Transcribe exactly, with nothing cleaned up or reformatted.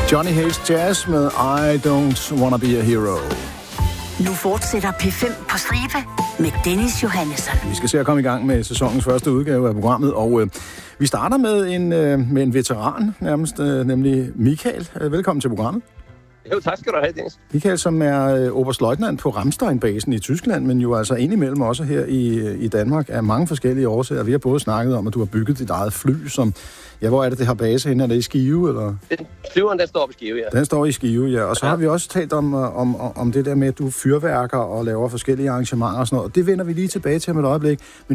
Johnny Hays Jazz med I Don't Wanna Be a Hero. Nu fortsætter P fem på stribe med Dennis Johannesson. Vi skal se at komme i gang med sæsonens første udgave af programmet, og øh, vi starter med en, øh, med en veteran nærmest, øh, nemlig Michael. Velkommen til programmet. Jo, tak skal du have, Dennis. Michael, som er øh, oberstløjtnant på Ramstein-basen i Tyskland, men jo altså indimellem også her i, i Danmark af mange forskellige årsager. Vi har både snakket om, at du har bygget dit eget fly, som... Ja, hvor er det, det har base henne? Er det i Skive, eller? Den flyveren, den står oppe i Skive, ja. Den står i Skive, ja. Og så ja. har vi også talt om, om, om det der med, at du fyrværker og laver forskellige arrangementer og sådan noget. Og det vender vi lige tilbage til om et øjeblik. Men